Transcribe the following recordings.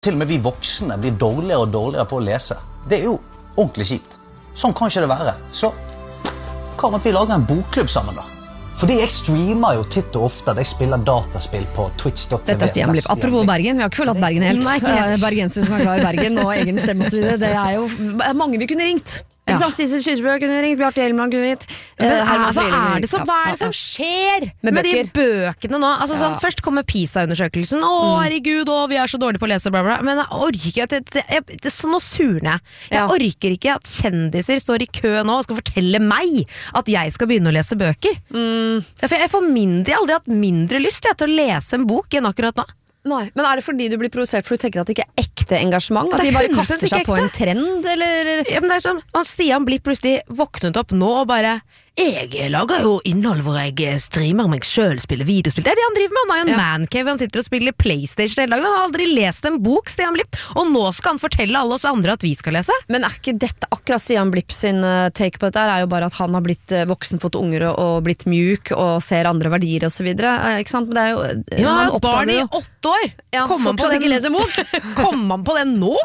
Til og med vi voksne blir dårligere og dårligere på å lese. Det jo ordentlig kjipt. Sånn kan ikke det være. Så hva om at vi lager en bokklubb sammen da? Fordi jeg streamer jo titt og ofte at jeg spiller dataspill på Twitch.tv. Dette Stian Blipp. Apropos Bergen, vi har ikke forlatt Bergen helt. Nei, ikke helt. Bergensere som glad i Bergen og egen stemme og så videre. Det jo mange vi kunne ringt. Ikke sant? Sissel Kyrkjebø kunne ringt, Bjarte Hjelmeland kunne ringt. Hva det som skjer med de bøkene nå? Altså, sånn, først kommer PISA-undersøkelsen. Herregud, vi så dårlige på å lese, bla bla. Men jeg orker ikke at nå surner jeg. Jeg orker ikke at kjendiser står i kø nå og skal fortelle meg at jeg skal begynne å lese bøker. Derfor jeg får aldri hatt mindre lyst til å lese en bok enn akkurat nå. Nei, men det fordi du blir provosert for du tenker at det ikke ekte engasjement? At de bare kaster seg på en trend, eller? Ja, men det sånn, Stian Blipp plutselig våknet opp nå og bare jeg lager jo innhold hvor jeg streamer meg selv, spiller videospill. Det det han driver med, han har jo en mancave, han sitter og spiller Playstation hele dagen. Han har aldri lest en bok, Stian Blipp, og nå skal han fortelle alle oss andre at vi skal lese. Men ikke dette akkurat Stian Blipp sin take på dette jo bare at han har blitt voksen, fått unger og blitt mjuk og ser andre verdier og så videre, ikke sant? Men det jo han har barn i 8 år. Kom han på ikke leser bok? Kom han på den nå?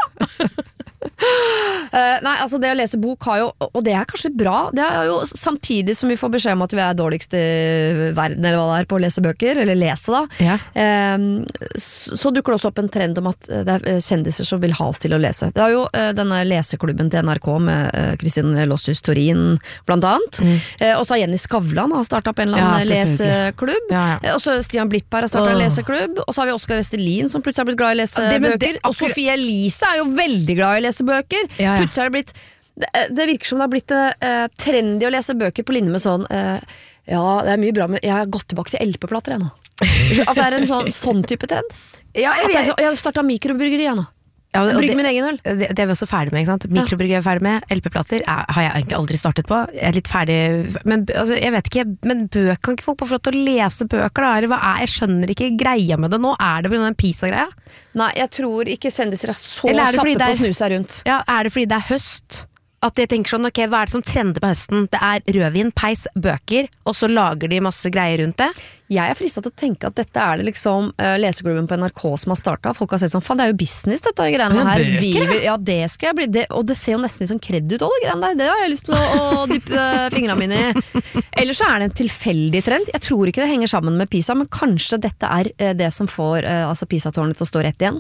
Nei, altså det å lese bok har jo, og det kanskje bra, det jo samtidig som vi får beskjed om at vi dårligst i verden eller hva det på å lese bøker, eller lese da så dukker det også opp en trend om at det kjendiser som vil ha oss til å lese. Det jo denne leseklubben til NRK med Kristin Lossius Torin blant annet, og så har Jenny Skavlan har startet opp en eller annen leseklubb, og så Stian Blipp har startet en leseklubb, og så har vi Oskar Vestelin som plutselig har blitt glad i å lese bøker, og Sofie Elise jo veldig glad i å lese bøker. Plutselig har det blitt det virker som det har blitt trendy å lese bøker på linje med sånn det mye bra, men jeg har gått tilbake til LP-plater nå. At det en sånn type trend. Jeg har startet mikrobryggeri nå. Brygge min egen øl. Det vi også ferdig med, ikke sant? Mikrobryggeri ferdig med, LP-plater har jeg egentlig aldri startet på. Jeg litt ferdig, men altså, jeg vet ikke, men bøker kan ikke folk bare få lov til å lese bøker da? Eller jeg skjønner ikke greia med det nå. Det på den PISA-greia? Nei, jeg tror ikke kjendiser så satte på å snu seg rundt. Ja, det fordi det høst? At jeg tenker sånn, ok, hva det som trender på høsten? Det rødvin, peis, bøker, og så lager de masse greier rundt det. Jeg fristet til å tenke at dette det liksom leseklubben på NRK som har startet. Folk har sett sånn, faen det jo business dette greiene her. Ja, det skal jeg bli, og det ser jo nesten litt sånn kredd ut også, greiene der. Det har jeg lyst til å dyppe fingrene mine i. Ellers så det en tilfeldig trend. Jeg tror ikke det henger sammen med PISA, men kanskje dette det som får altså PISA-tårnet til å stå rett igjen.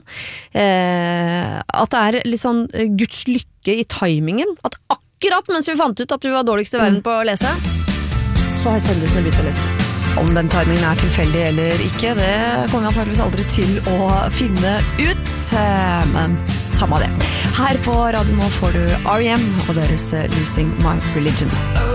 At det litt sånn Guds lykke i timingen, at akkurat mens vi fant ut at vi var dårligst i verden på å lese, så har kjendisene begynt å lese. Om den timingen tilfeldig eller ikke, det kommer vi antageligvis aldri til å finne ut, men samme det. Her på Radio Nå får du R.E.M. og deres Losing My Religion.